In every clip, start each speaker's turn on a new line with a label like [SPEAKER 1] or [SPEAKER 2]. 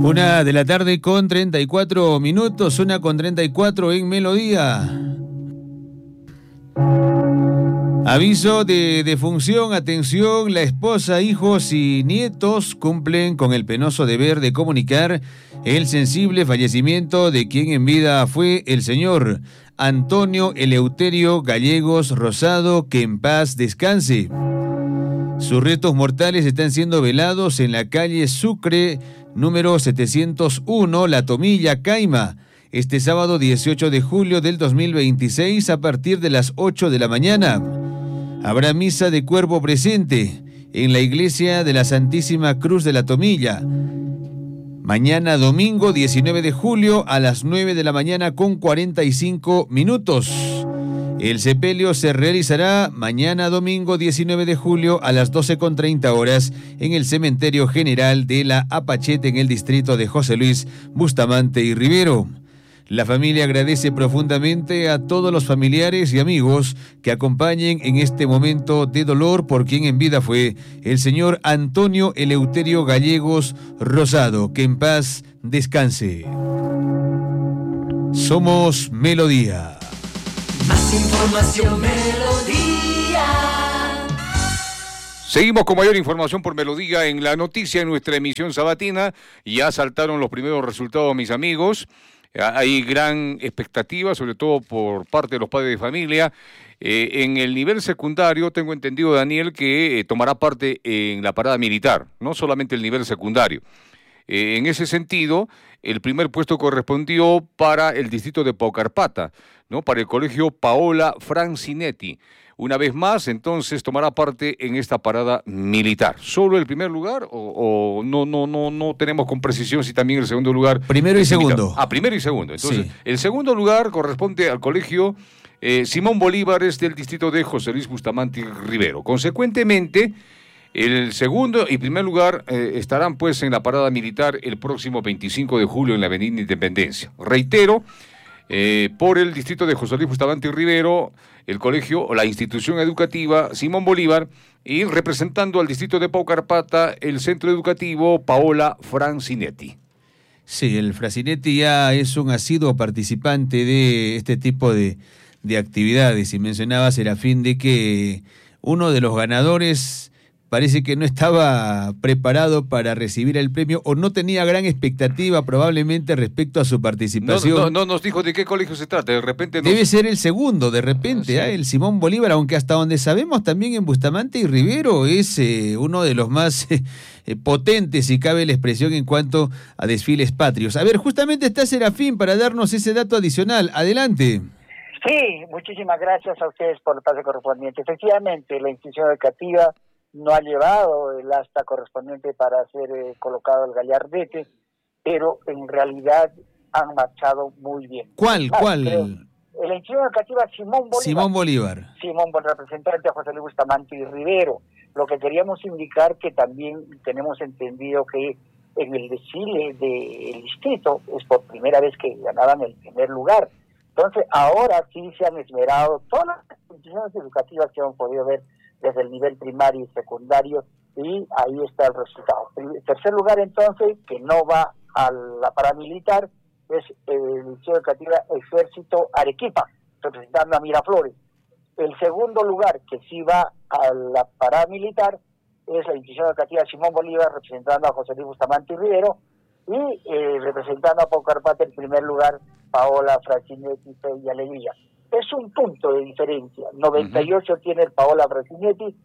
[SPEAKER 1] 1:34, 1:34 en Melodía. Aviso de defunción, atención, la esposa, hijos y nietos cumplen con el penoso deber de comunicar el sensible fallecimiento de quien en vida fue el señor Antonio Eleuterio Gallegos Rosado, que en paz descanse. Sus restos mortales están siendo velados en la calle Sucre, número 701, La Tomilla, Caima, este sábado 18 de julio del 2026 a partir de las 8 de la mañana. Habrá misa de cuerpo presente en la iglesia de la Santísima Cruz de La Tomilla. Mañana domingo 19 de julio a las 9 de la mañana con 45 minutos. El sepelio se realizará mañana domingo 19 de julio a las 12:30 horas en el Cementerio General de La Apachete en el distrito de José Luis Bustamante y Rivero. La familia agradece profundamente a todos los familiares y amigos que acompañen en este momento de dolor por quien en vida fue el señor Antonio Eleuterio Gallegos Rosado. Que en paz descanse. Somos Melodía.
[SPEAKER 2] Más información, Melodía.
[SPEAKER 3] Seguimos con mayor información por Melodía en la noticia en nuestra emisión sabatina. Ya saltaron los primeros resultados, mis amigos. Hay gran expectativa, sobre todo por parte de los padres de familia. En el nivel secundario, tengo entendido, Daniel, que tomará parte en la parada militar, no solamente el nivel secundario. En ese sentido, el primer puesto correspondió para el distrito de Paucarpata, ¿no? Para el colegio Paola Francinetti. Una vez más, entonces, tomará parte en esta parada militar. ¿Solo el primer lugar o no tenemos con precisión si también el segundo lugar?
[SPEAKER 1] Primero y segundo.
[SPEAKER 3] Primero y segundo. Entonces,
[SPEAKER 1] sí.
[SPEAKER 3] El segundo lugar corresponde al colegio Simón Bolívar, del distrito de José Luis Bustamante y Rivero. Consecuentemente, el segundo y primer lugar estarán pues en la parada militar el próximo 25 de julio en la Avenida Independencia. Reitero, por el distrito de José Luis Bustamante y Rivero, el colegio o la institución educativa Simón Bolívar, y representando al distrito de Paucarpata, el centro educativo Paola Francinetti.
[SPEAKER 1] Sí, el Francinetti ya es un asiduo participante de este tipo de actividades, y mencionaba, Serafín, de que uno de los ganadores parece que no estaba preparado para recibir el premio o no tenía gran expectativa probablemente respecto a su participación.
[SPEAKER 3] No nos dijo de qué colegio se trata, de repente...
[SPEAKER 1] Debe ser el segundo, de repente,
[SPEAKER 3] sí.
[SPEAKER 1] El Simón Bolívar, aunque hasta donde sabemos también en Bustamante y Rivero es uno de los más potentes, si cabe la expresión, en cuanto a desfiles patrios. A ver, justamente está Serafín para darnos ese dato adicional. Adelante.
[SPEAKER 4] Sí, muchísimas gracias a ustedes por el pase correspondiente. Efectivamente, la institución educativa no ha llevado el asta correspondiente para ser colocado el gallardete, pero en realidad han marchado muy bien.
[SPEAKER 1] ¿Cuál?
[SPEAKER 4] La institución educativa
[SPEAKER 1] Simón Bolívar.
[SPEAKER 4] Simón Bolívar, representante a José Luis Bustamante y Rivero. Lo que queríamos indicar que también tenemos entendido que en el desfile del distrito es por primera vez que ganaban el primer lugar. Entonces ahora sí se han esmerado todas las instituciones educativas que hemos podido ver desde el nivel primario y secundario, y ahí está el resultado. El tercer lugar, entonces, que no va a la paramilitar, es la institución educativa Ejército Arequipa, representando a Miraflores. El segundo lugar, que sí va a la paramilitar, es la institución educativa Simón Bolívar, representando a José Luis Bustamante y Rivero, y representando a Paucarpata, en primer lugar, Paola Francinetti y Alegría. Es un punto de diferencia. 98 tiene el Paola Francinetti,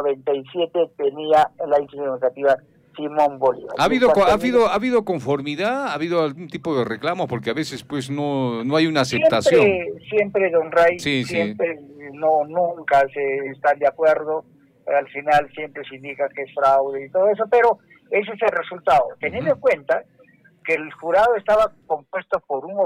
[SPEAKER 4] 97 tenía la institución educativa Simón Bolívar.
[SPEAKER 3] ¿Ha habido conformidad? ¿Ha habido algún tipo de reclamo? Porque a veces pues no hay una aceptación.
[SPEAKER 4] Siempre don Ray,
[SPEAKER 3] sí.
[SPEAKER 4] Nunca se están de acuerdo. Al final siempre se indica que es fraude y todo eso, pero ese es el resultado. Teniendo en cuenta que el jurado estaba compuesto por un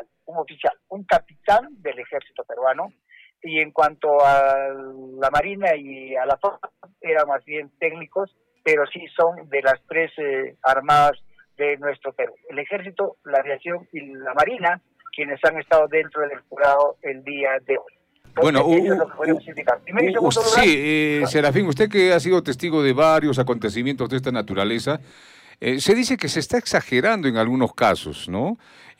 [SPEAKER 4] capitán del ejército peruano, y en cuanto a la Marina y a la Fuerza, eran más bien técnicos, pero sí son de las tres armadas de nuestro Perú. El ejército, la aviación y la Marina, quienes han estado dentro del jurado el día de hoy.
[SPEAKER 3] Bueno,
[SPEAKER 4] sí,
[SPEAKER 3] Serafín, usted que ha sido testigo de varios acontecimientos de esta naturaleza, Se dice que se está exagerando en algunos casos, ¿no?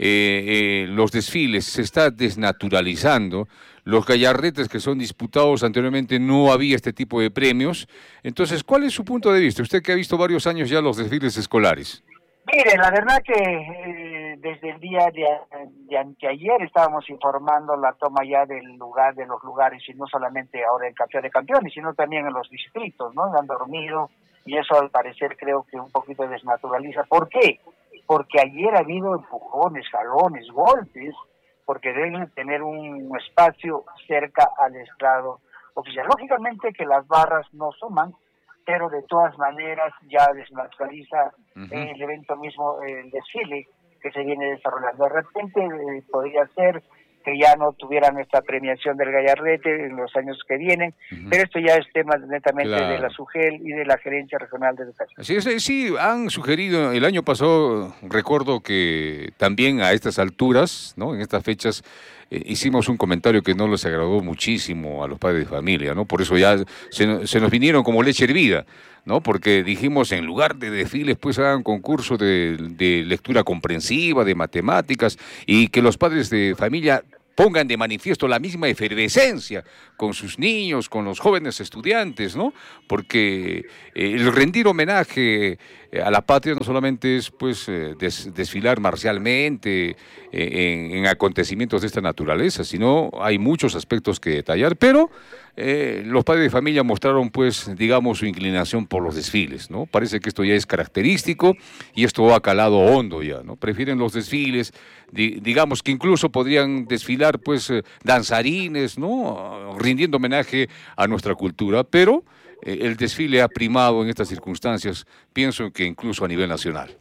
[SPEAKER 3] Los desfiles, se está desnaturalizando. Los gallardetes que son disputados anteriormente no había este tipo de premios. Entonces, ¿cuál es su punto de vista? Usted que ha visto varios años ya los desfiles escolares.
[SPEAKER 4] Mire, la verdad que desde el día de anteayer estábamos informando la toma ya de los lugares, y no solamente ahora en Campeón de Campeones, sino también en los distritos, ¿no? Han dormido, y eso al parecer creo que un poquito desnaturaliza. ¿Por qué? Porque ayer ha habido empujones, jalones, golpes, porque deben tener un espacio cerca al estrado oficial. Lógicamente que las barras no suman, pero de todas maneras ya desnaturaliza el evento mismo, el desfile que se viene desarrollando. De repente podría ser que ya no tuvieran esta premiación del gallardete en los años que vienen, pero esto ya es tema netamente de la SUGEL y de la Gerencia Regional de Educación.
[SPEAKER 3] Sí, han sugerido, el año pasado recuerdo que también a estas alturas, ¿no? En estas fechas, hicimos un comentario que no les agradó muchísimo a los padres de familia, ¿no? Por eso ya se nos vinieron como leche hervida, ¿no? Porque dijimos, en lugar de desfiles, pues hagan concurso de lectura comprensiva, de matemáticas, y que los padres de familia pongan de manifiesto la misma efervescencia con sus niños, con los jóvenes estudiantes, ¿no? Porque el rendir homenaje a la patria no solamente es pues desfilar marcialmente en acontecimientos de esta naturaleza, sino hay muchos aspectos que detallar, pero los padres de familia mostraron pues, digamos, su inclinación por los desfiles, ¿no? Parece que esto ya es característico y esto ha calado hondo ya, ¿no? Prefieren los desfiles, digamos que incluso podrían desfilar pues danzarines, ¿no? Rindiendo homenaje a nuestra cultura, pero el desfile ha primado en estas circunstancias, pienso que incluso a nivel nacional.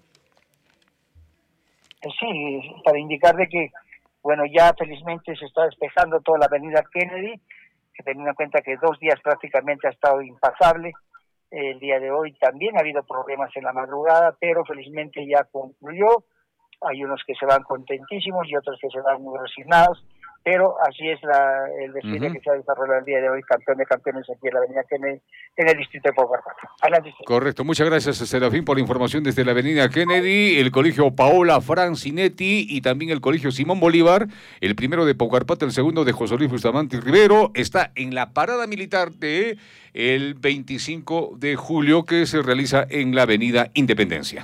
[SPEAKER 4] Sí, para indicar de que, bueno, ya felizmente se está despejando toda la avenida Kennedy, que teniendo en cuenta que 2 días prácticamente ha estado impasable. El día de hoy también ha habido problemas en la madrugada, pero felizmente ya concluyó. Hay unos que se van contentísimos y otros que se van muy resignados, pero así es el desfile que se ha desarrollado el día de hoy, Campeón de Campeones, aquí en la avenida Kennedy, en el distrito de Paucarpata. Adelante.
[SPEAKER 3] Correcto, muchas gracias, Serafín, por la información desde la avenida Kennedy, el colegio Paola Francinetti y también el colegio Simón Bolívar, el primero de Paucarpata, el segundo de José Luis Bustamante Rivero, está en la parada militar de el 25 de julio que se realiza en la avenida Independencia.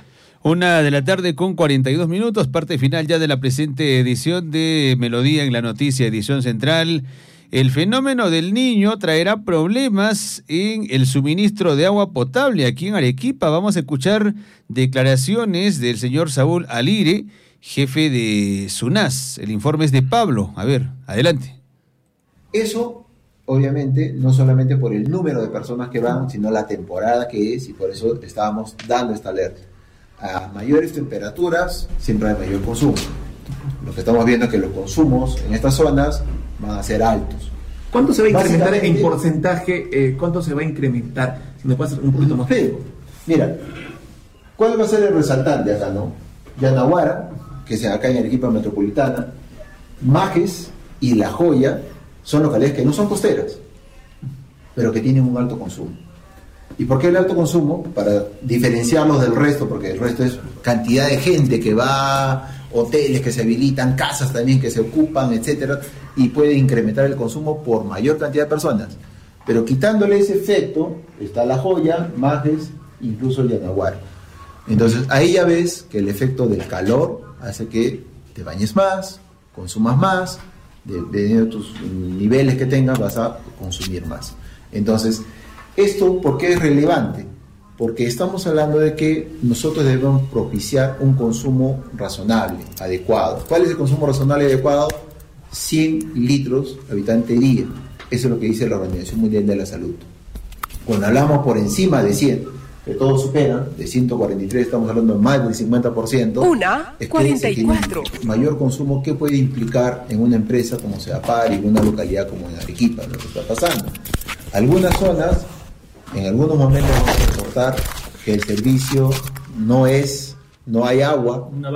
[SPEAKER 1] 1:42 p.m, parte final ya de la presente edición de Melodía en la Noticia, edición central. El fenómeno del Niño traerá problemas en el suministro de agua potable aquí en Arequipa. Vamos a escuchar declaraciones del señor Saúl Alire, jefe de SUNAS. El informe es de Pablo. A ver, adelante.
[SPEAKER 5] Eso, obviamente, no solamente por el número de personas que van, sino la temporada que es, y por eso estábamos dando esta alerta. A mayores temperaturas siempre hay mayor consumo. Lo que estamos viendo es que los consumos en estas zonas van a ser altos.
[SPEAKER 6] ¿Cuánto se va a incrementar en porcentaje? ¿Cuánto se va a incrementar? Si me puedes hacer un poquito más.
[SPEAKER 5] Mira, ¿cuál va a ser el resaltante acá, no? Yanaguara, que es acá en Arequipa metropolitana, Majes y La Joya son localidades que no son costeras, pero que tienen un alto consumo. ¿Y por qué el alto consumo? Para diferenciarlos del resto, porque el resto es cantidad de gente que va, hoteles que se habilitan, casas también que se ocupan, etcétera, y puede incrementar el consumo por mayor cantidad de personas. Pero quitándole ese efecto, está La Joya, Majes, incluso Yanaguara. Entonces ahí ya ves que el efecto del calor hace que te bañes más, consumas más, de tus niveles que tengas vas a consumir más. Entonces, ¿esto por qué es relevante? Porque estamos hablando de que nosotros debemos propiciar un consumo razonable, adecuado. ¿Cuál es el consumo razonable y adecuado? 100 litros habitante día. Eso es lo que dice la Organización Mundial de la Salud. Cuando hablamos por encima de 100, que todos superan, de 143 estamos hablando de más del 50%.
[SPEAKER 7] 1:44.
[SPEAKER 5] Mayor consumo, ¿qué puede implicar en una empresa como Sedapar y en una localidad como en Arequipa, lo que está pasando? Algunas zonas, en algunos momentos vamos a reportar que el servicio no hay agua, una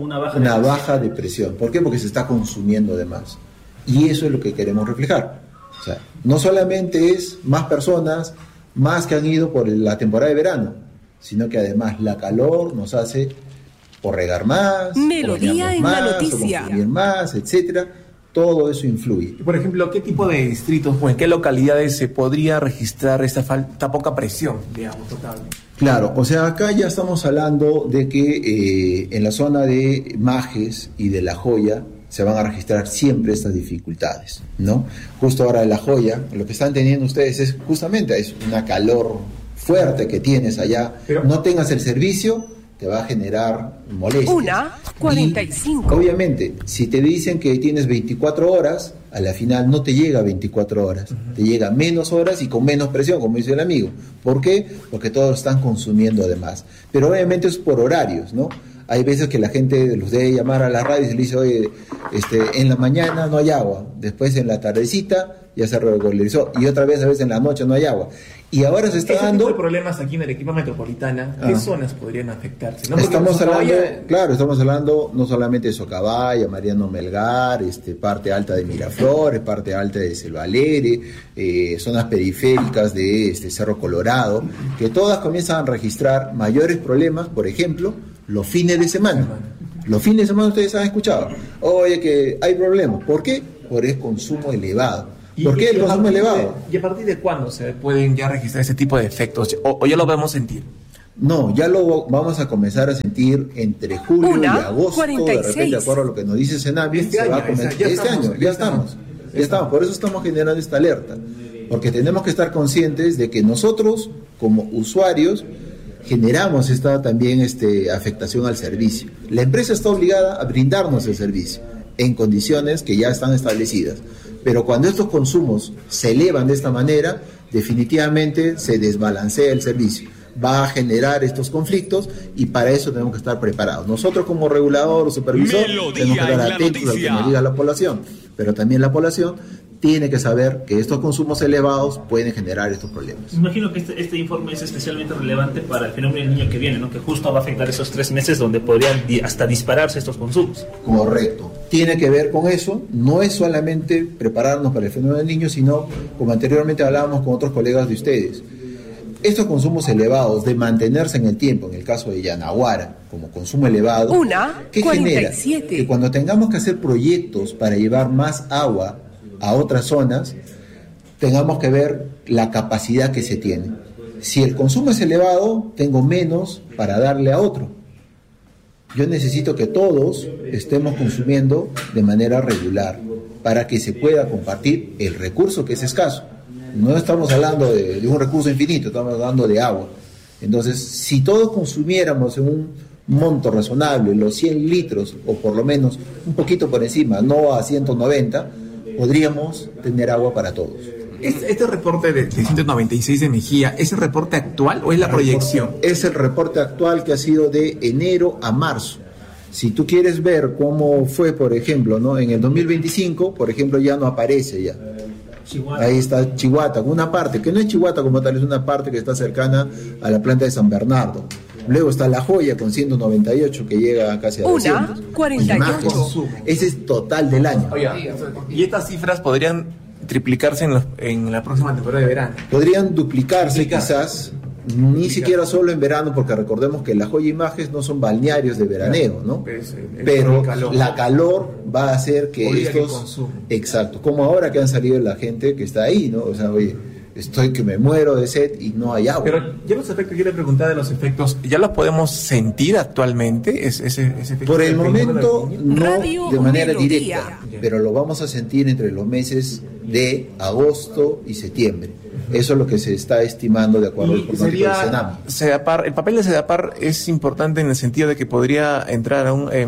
[SPEAKER 5] baja de presión. ¿Por qué? Porque se está consumiendo de más. Y eso es lo que queremos reflejar. O sea, no solamente es más personas, más que han ido por la temporada de verano, sino que además la calor nos hace o regar más,
[SPEAKER 7] Melodía
[SPEAKER 5] o
[SPEAKER 7] en
[SPEAKER 5] más,
[SPEAKER 7] la noticia.
[SPEAKER 5] o consumir más, etcétera. Todo eso influye.
[SPEAKER 6] Por ejemplo, ¿qué tipo de distritos o en qué localidades se podría registrar esta poca presión, digamos, potable?
[SPEAKER 5] Claro, o sea, acá ya estamos hablando de que en la zona de Majes y de La Joya se van a registrar siempre estas dificultades, ¿no? Justo ahora de La Joya, lo que están teniendo ustedes es justamente una calor fuerte que tienes allá.
[SPEAKER 6] Pero
[SPEAKER 5] no tengas el servicio, te va a generar molestias.
[SPEAKER 7] 1:45.
[SPEAKER 5] Y, obviamente, si te dicen que tienes 24 horas, a la final no te llega a 24 horas, te llega menos horas y con menos presión, como dice el amigo. ¿Por qué? Porque todos lo están consumiendo además. Pero obviamente es por horarios, ¿no? Hay veces que la gente los debe llamar a la radio y se le dice, oye, en la mañana no hay agua, después en la tardecita ya se regularizó, y otra vez a veces en la noche no hay agua. Y ahora se está dando...
[SPEAKER 6] Tipo de problemas aquí en Arequipa metropolitana, ¿qué zonas podrían afectarse? ¿No?
[SPEAKER 5] Estamos hablando no solamente de Socabaya, Mariano Melgar, parte alta de Miraflores, parte alta de Selva Alegre, zonas periféricas de Cerro Colorado, que todas comienzan a registrar mayores problemas, por ejemplo, los fines de semana. Los fines de semana ustedes han escuchado, oye, que hay problemas. ¿Por qué? Por el consumo elevado. ¿Por qué el consumo elevado?
[SPEAKER 6] ¿Y a partir de cuándo se pueden ya registrar ese tipo de efectos? ¿O ya lo podemos sentir?
[SPEAKER 5] No, ya lo vamos a comenzar a sentir entre julio y agosto,
[SPEAKER 7] 46.
[SPEAKER 5] de repente, de acuerdo a lo que nos dice Senami, ya estamos. Por eso estamos generando esta alerta, porque tenemos que estar conscientes de que nosotros, como usuarios, generamos también afectación al servicio. La empresa está obligada a brindarnos el servicio en condiciones que ya están establecidas. Pero cuando estos consumos se elevan de esta manera, definitivamente se desbalancea el servicio. Va a generar estos conflictos y para eso tenemos que estar preparados. Nosotros como regulador o supervisor tenemos que estar atentos a lo que nos diga la población, pero también la población tiene que saber que estos consumos elevados pueden generar estos problemas.
[SPEAKER 8] Imagino que este informe es especialmente relevante para el fenómeno del niño que viene, ¿no? Que justo va a afectar esos 3 meses donde podrían hasta dispararse estos consumos.
[SPEAKER 5] Correcto. Tiene que ver con eso. No es solamente prepararnos para el fenómeno del niño, sino, como anteriormente hablábamos con otros colegas de ustedes, estos consumos elevados de mantenerse en el tiempo, en el caso de Yanaguara, como consumo elevado, ¿qué genera? Que cuando tengamos que hacer proyectos para llevar más agua a otras zonas, tengamos que ver la capacidad que se tiene. Si el consumo es elevado, tengo menos para darle a otro. Yo necesito que todos estemos consumiendo de manera regular para que se pueda compartir el recurso que es escaso. No estamos hablando de un recurso infinito, estamos hablando de agua. Entonces, si todos consumiéramos en un monto razonable los 100 litros, o por lo menos un poquito por encima, no a 190, podríamos tener agua para todos.
[SPEAKER 6] Este reporte de 196 de Mejía, ¿es el reporte actual o es la proyección?
[SPEAKER 5] Es el reporte actual que ha sido de enero a marzo. Si tú quieres ver cómo fue, por ejemplo, ¿no? En el 2025, por ejemplo, ya no aparece ya. Chihuahua. Ahí está Chihuahua, una parte, que no es Chihuahua como tal, es una parte que está cercana a la planta de San Bernardo. Luego está La Joya con 198 que llega casi a 200.
[SPEAKER 7] 1:48.
[SPEAKER 5] Ese es total del año.
[SPEAKER 6] Y estas cifras podrían triplicarse en la próxima temporada de verano.
[SPEAKER 5] Podrían duplicarse quizás, ni siquiera solo en verano, porque recordemos que La Joya y Majes no son balnearios de veraneo, ¿no? Pero la calor va a hacer que estos... Exacto, como ahora que han salido la gente que está ahí, ¿no? O sea, oye, estoy que me muero de sed y no hay agua.
[SPEAKER 6] Pero ya los efectos, quiero preguntar de los efectos, ¿ya los podemos sentir actualmente? Ese efecto.
[SPEAKER 5] Por el momento no de manera directa, pero lo vamos a sentir entre los meses de agosto y septiembre. Eso es lo que se está estimando de acuerdo al pronóstico del Senami.
[SPEAKER 6] CEDAPAR, el papel de CEDAPAR es importante en el sentido de que podría entrar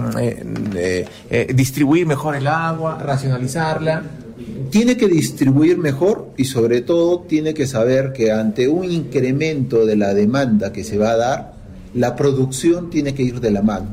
[SPEAKER 6] a distribuir mejor el agua, racionalizarla.
[SPEAKER 5] Tiene que distribuir mejor y sobre todo tiene que saber que ante un incremento de la demanda que se va a dar, la producción tiene que ir de la mano.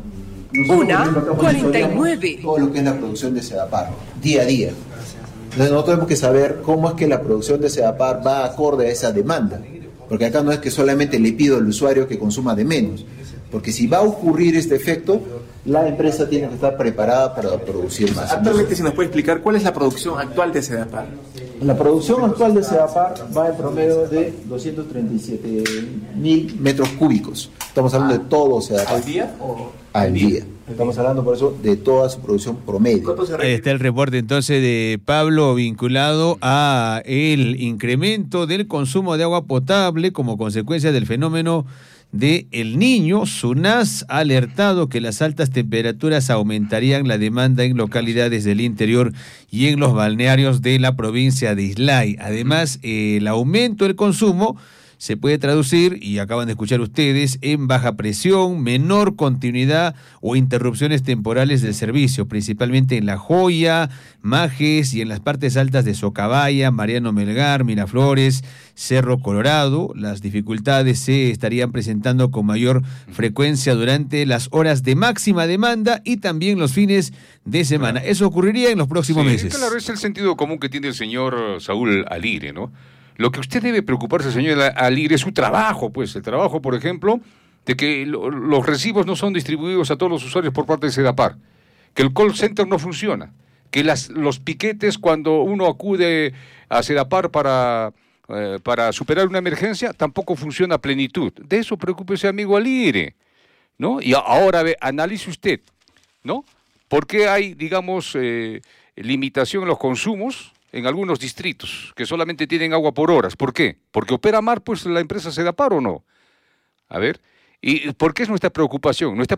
[SPEAKER 7] 1:49.
[SPEAKER 5] Todo lo que es la producción de CEDAPAR, día a día. Entonces nosotros tenemos que saber cómo es que la producción de CEDAPAR va acorde a esa demanda. Porque acá no es que solamente le pido al usuario que consuma de menos. Porque si va a ocurrir este efecto, la empresa tiene que estar preparada para producir más.
[SPEAKER 6] Actualmente, si nos puede explicar, ¿cuál es la producción actual de CEDAPAR?
[SPEAKER 5] La producción actual de Sedapar va en promedio de 237.000 metros cúbicos. Estamos hablando de todo Sedapar.
[SPEAKER 6] ¿Al día o
[SPEAKER 5] Al día. Estamos hablando por eso de toda su producción promedio.
[SPEAKER 1] Ahí está el reporte entonces de Pablo vinculado a el incremento del consumo de agua potable como consecuencia del fenómeno de El Niño. SUNAS ha alertado que las altas temperaturas aumentarían la demanda en localidades del interior y en los balnearios de la provincia de Islay. Además, el aumento del consumo se puede traducir, y acaban de escuchar ustedes, en baja presión, menor continuidad o interrupciones temporales del servicio, principalmente en La Joya, Majes y en las partes altas de Socabaya, Mariano Melgar, Miraflores, Cerro Colorado. Las dificultades se estarían presentando con mayor frecuencia durante las horas de máxima demanda y también los fines de semana. Eso ocurriría en los próximos meses.
[SPEAKER 3] Claro, es el sentido común que tiene el señor Saúl Aligre, ¿no? Lo que usted debe preocuparse, señor Aligre, es su trabajo, pues. El trabajo, por ejemplo, de que los recibos no son distribuidos a todos los usuarios por parte de Sedapar, que el call center no funciona, que los piquetes cuando uno acude a Sedapar para superar una emergencia tampoco funciona a plenitud. De eso preocúpese, amigo Aligre, ¿no? Y ahora analice usted, ¿no? ¿Por qué hay, digamos, limitación en los consumos en algunos distritos que solamente tienen agua por horas? ¿Por qué? ¿Porque opera mal pues la empresa Sedapar o no? A ver, ¿y por qué es nuestra preocupación? Nuestra